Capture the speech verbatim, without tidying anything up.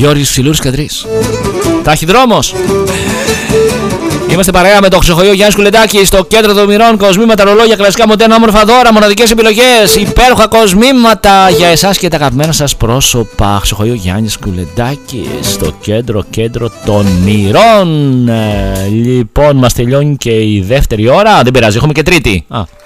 Γιώργης Ψηλούρης Καντρής. Ταχυδρόμος. Είμαστε παρέα με το Χρυσοχοϊό Γιάννης Κουλεντάκη στο κέντρο των μοιρών. Κοσμήματα, ρολόγια, κλασικά μοντέρνα, όμορφα δώρα, μοναδικές επιλογές, υπέροχα κοσμήματα για εσάς και τα αγαπημένα σας πρόσωπα. Χρυσοχοϊό Γιάννης Κουλεντάκη στο κέντρο, κέντρο των μοιρών. Ε, λοιπόν, μας τελειώνει και η δεύτερη ώρα. Δεν πειράζει, έχουμε και τρίτη. Α.